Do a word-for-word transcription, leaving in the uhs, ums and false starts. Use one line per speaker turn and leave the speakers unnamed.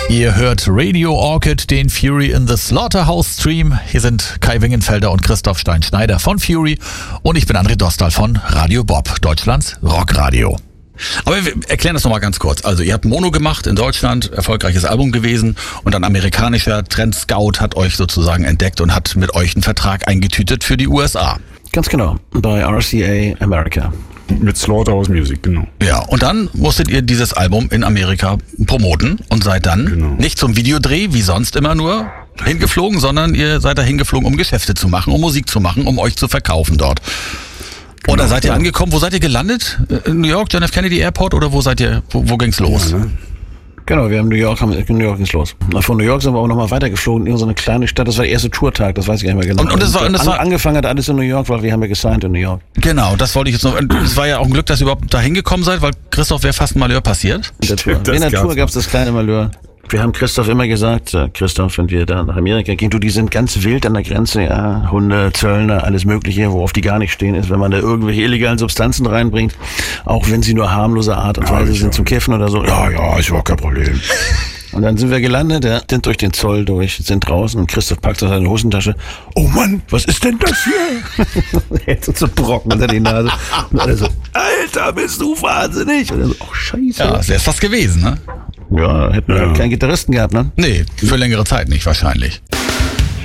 Ihr hört Radio Orchid, den Fury in the Slaughterhouse Stream. Hier sind Kai Wingenfelder und Christoph Stein-Schneider von Fury und ich bin André Dostal von Radio Bob, Deutschlands Rockradio.
Aber wir erklären das nochmal ganz kurz. Also ihr habt Mono gemacht in Deutschland, erfolgreiches Album gewesen und ein amerikanischer Trendscout hat euch sozusagen entdeckt und hat mit euch einen Vertrag eingetütet für die U S A.
Ganz genau, bei R C A America.
Mit Slaughterhouse Music, genau.
Ja, und dann musstet ihr dieses Album in Amerika promoten und seid dann
Genau.
nicht zum Videodreh, wie sonst immer nur, hingeflogen, sondern ihr seid da hingeflogen, um Geschäfte zu machen, um Musik zu machen, um euch zu verkaufen dort.
Genau.
Und da seid ihr angekommen, wo seid ihr gelandet? In New York, John F. Kennedy Airport oder wo seid ihr, wo, wo ging's los?
Ja, ne?
Genau, wir haben New York, haben, New York ist los. Von New York sind wir auch nochmal weitergeflogen in so eine kleine Stadt. Das war der erste Tourtag, das weiß ich gar nicht mehr genau.
Und- und das war- und das
An,
war-
angefangen hat alles in New York, weil wir haben ja gesigned in New York.
Genau, das wollte ich jetzt noch. Und es war ja auch ein Glück, dass ihr überhaupt da hingekommen seid, weil Christoph wäre fast ein Malheur passiert.
In der Tour,
Stimmt, das
in der
gab's
Tour gab es das kleine Malheur. Wir haben Christoph immer gesagt, äh, Christoph, wenn wir da nach Amerika gehen, du, die sind ganz wild an der Grenze, ja, Hunde, Zöllner, alles Mögliche, worauf die gar nicht stehen ist, wenn man da irgendwelche illegalen Substanzen reinbringt, auch wenn sie nur harmlose Art und
Ja,
Weise
ich
sind
auch.
zum Kiffen oder so.
Ja, ja, ist überhaupt kein Problem.
Und dann sind wir gelandet, ja, sind durch den Zoll durch, sind draußen und Christoph packt aus seiner Hosentasche, oh Mann, was ist denn das hier? Er hat uns so Brocken unter die Nase. Und alle so, Alter, bist du wahnsinnig? Und er so, oh Scheiße.
Ja, das wäre fast gewesen, ne?
Ja, hätten wir
Ja.
keinen Gitarristen gehabt, ne?
Nee, für längere Zeit nicht wahrscheinlich.